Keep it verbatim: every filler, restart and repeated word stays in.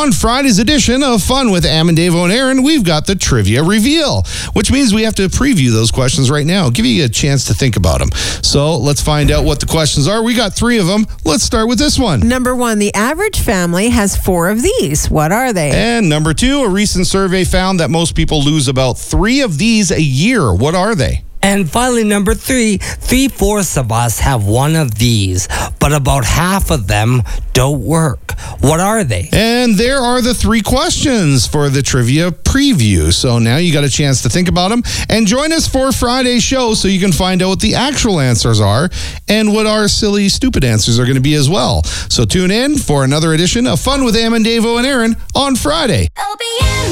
On Friday's edition of Fun with Am and Davo and Aaron, we've got the trivia reveal, which means we have to preview those questions right now, give you a chance to think about them. So let's find out what the questions are. We got three of them. Let's start with this one. Number one, the average family has four of these. What are they? And number two, a recent survey found that most people lose about three of these a year. What are they? And finally, number three, three-fourths of us have one of these, but about half of them don't work. What are they? And there are the three questions for the trivia preview. So now you got a chance to think about them. And join us for Friday's show so you can find out what the actual answers are and what our silly, stupid answers are going to be as well. So tune in for another edition of Fun with Am and Davo and Aaron on Friday.